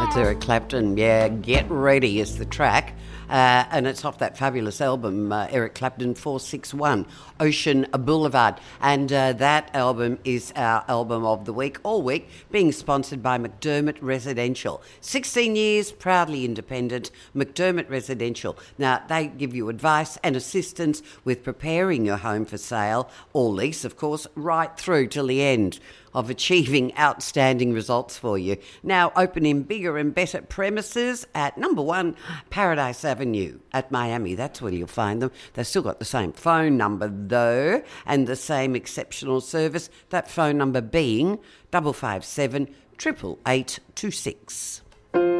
That's Eric Clapton. Yeah, Get Ready is the track. And it's off that fabulous album, Eric Clapton 461, Ocean Boulevard. And that album is our album of the week, all week, being sponsored by McDermott Residential. 16 years, proudly independent, McDermott Residential. Now, they give you advice and assistance with preparing your home for sale, or lease, of course, right through till the end of achieving outstanding results for you. Now open in bigger and better premises at number 1 Paradise Avenue at Miami. That's where you'll find them. They've still got the same phone number though, and the same exceptional service, that phone number being 557 888 26.